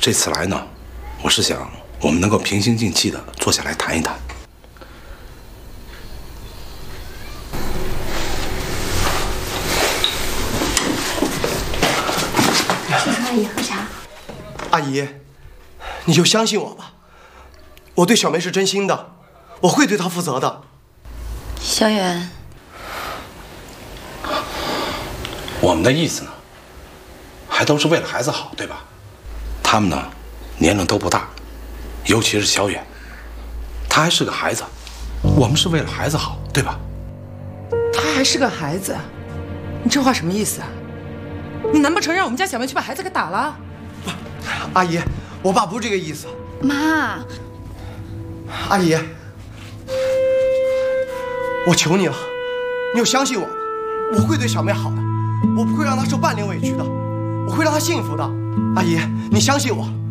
这次来呢，我是想我们能够平心静气的坐下来谈一谈。 阿姨喝茶。 阿姨，你就相信我吧，我对小梅是真心的，我会对她负责的。 小远， 我们的意思呢，还都是为了孩子好，对吧？他们呢，年龄都不大，尤其是小远，他还是个孩子，我们是为了孩子好，对吧？ 他还是个孩子，你这话什么意思啊？你难不成让我们家小梅去把孩子给打了？ 阿姨，我爸不是这个意思。 妈， 阿姨，我求你了，你就相信我吧，我会对小梅好的，我不会让她受半点委屈的，我会让她幸福的。阿姨，你相信我。